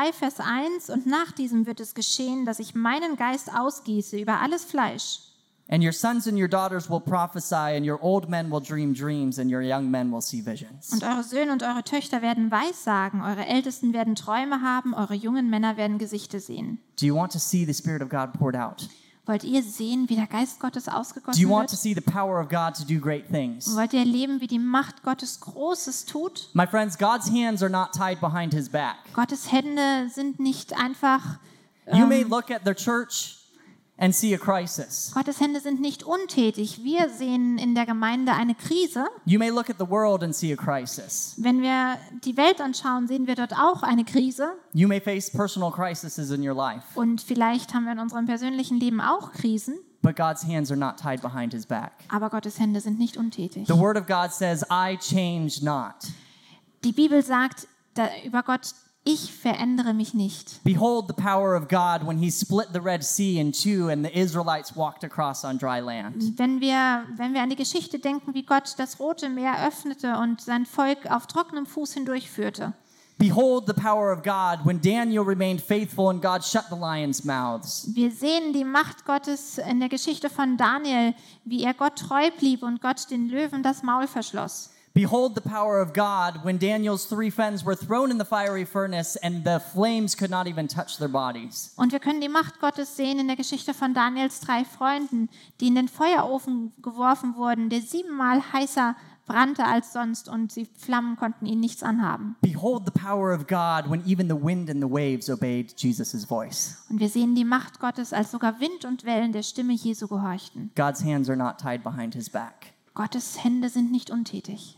3, Vers 1, und nach diesem wird es geschehen, dass ich meinen Geist ausgieße über alles Fleisch. And your sons and your daughters will prophesy, and your old men will dream dreams, and your young men will see visions. Und eure Söhne und eure Töchter werden Weissagen, eure Ältesten werden Träume haben, eure jungen Männer werden Gesichter sehen. Do you want to see the Spirit of God poured out? Wollt ihr sehen, wie der Geist Gottes Do ausgegossen you want to wird? see the power of God to do great things? Wollt ihr erleben, wie die Macht Gottes Großes tut? My friends, God's hands are not tied behind his back. Gottes Hände sind nicht einfach, You may look at the church and see a crisis. Gottes Hände sind nicht untätig. Wir sehen in der Gemeinde eine Krise. You may look at the world and see a crisis. Wenn wir die Welt anschauen, sehen wir dort auch eine Krise. You may face personal crises in your life, Und vielleicht haben wir in unserem persönlichen Leben auch Krisen. but God's hands are not tied behind his back. Aber Gottes Hände sind nicht untätig. The word of God says, I change not. Die Bibel sagt über Gott, ich verändere mich nicht. Behold the power of God when he split the Red Sea in two and the Israelites walked across on dry land. Wenn wir an die Geschichte denken, wie Gott das Rote Meer öffnete und sein Volk auf trockenem Fuß hindurchführte. Behold the power of God when Daniel remained faithful and God shut the lions' mouths. Wir sehen die Macht Gottes in der Geschichte von Daniel, wie er Gott treu blieb und Gott den Löwen das Maul verschloss. Behold the power of God when Daniel's 3 friends were thrown in the fiery furnace and the flames could not even touch their bodies. Und wir können die Macht Gottes sehen in der Geschichte von Daniels 3 Freunden, die in den Feuerofen geworfen wurden, der 7-mal heißer brannte als sonst und die Flammen konnten ihnen nichts anhaben. Behold the power of God when even the wind and the waves obeyed Jesus' voice. Und wir sehen die Macht Gottes, als sogar Wind und Wellen der Stimme Jesu gehorchten. God's hands are not tied behind his back. Gottes Hände sind nicht untätig.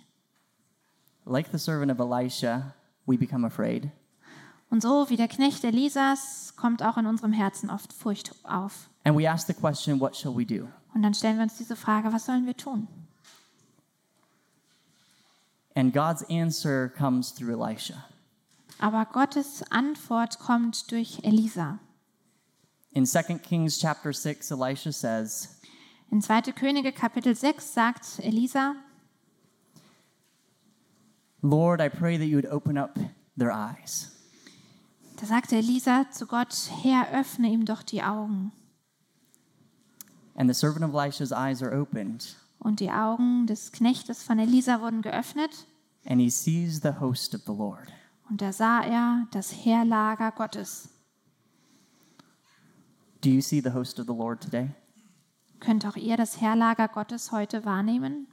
Like the servant of Elisha, we become afraid. Und so wie der Knecht Elisas kommt auch in unserem Herzen oft Furcht auf. And we ask the question, what shall we do? Und dann stellen wir uns diese Frage, was sollen wir tun? And God's answer comes through Elisha. Aber Gottes Antwort kommt durch Elisa. In 2 Kings chapter 6, Elisha says, In 2. Könige Kapitel 6 sagt Elisa, Lord, I pray that you would open up their eyes. da sagte Elisa zu Gott, Herr, öffne ihm doch die Augen. And the servant of Elisha's eyes are opened, Und die Augen des Knechtes von Elisa wurden geöffnet. and he sees the host of the Lord. Und da sah er das Heerlager Gottes. Do you see the host of the Lord today? Könnt auch ihr das Heerlager Gottes heute wahrnehmen?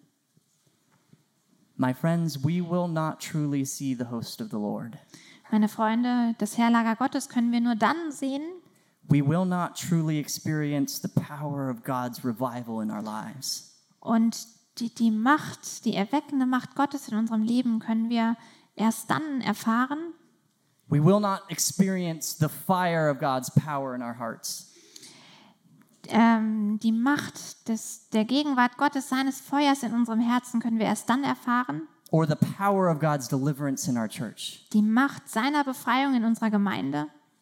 My friends, we will not truly see the host of the Lord. Meine Freunde, das Heerlager Gottes können wir nur dann sehen, We will not truly experience the power of God's revival in our lives. und die Macht, die erweckende Macht Gottes in unserem Leben können wir erst dann erfahren. We will not experience the fire of God's power in our hearts. Die Macht der Gegenwart Gottes, seines Feuers in unserem Herzen können wir erst dann erfahren. Or the power of God's deliverance in our church Die Macht seiner Befreiung in unserer Gemeinde,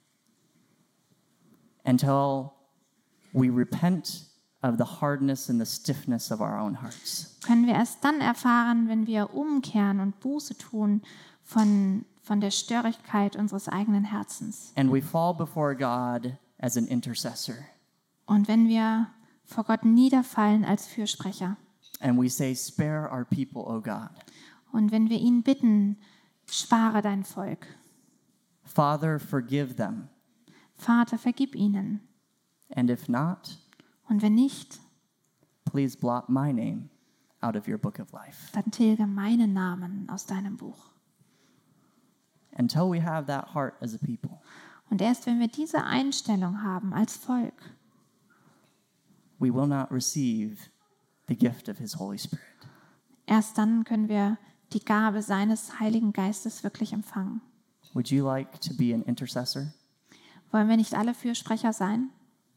until we repent of the hardness and the stiffness of our own hearts. können wir erst dann erfahren, wenn wir umkehren und Buße tun von der Störrigkeit unseres eigenen Herzens. And we fall before God as an intercessor. Und wenn wir vor Gott niederfallen als Fürsprecher. And we say, spare our people, O God. Und wenn wir ihn bitten, spare dein Volk. Father, forgive them. Vater, vergib ihnen. And if not, Und wenn nicht, please blot my name out of your book of life. dann tilge meinen Namen aus deinem Buch. Until we have that heart as a people, Und erst wenn wir diese Einstellung haben als Volk, we will not receive the gift of his Holy Spirit. erst dann können wir die Gabe seines Heiligen Geistes wirklich empfangen. Would you like to be an intercessor? Wollen wir nicht alle Fürsprecher sein?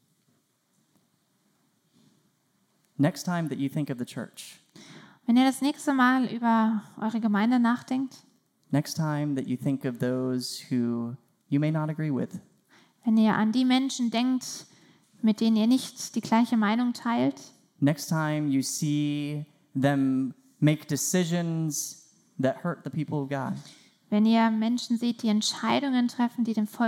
Next time that you think of the church, Wenn ihr das nächste Mal über eure Gemeinde nachdenkt, next time that you think of those who you may not agree with, wenn ihr an die Menschen denkt, mit denen ihr nicht die gleiche Meinung teilt, next time you see them make decisions that hurt the people of God, wenn ihr Menschen seht, die Entscheidungen treffen, die dem Volk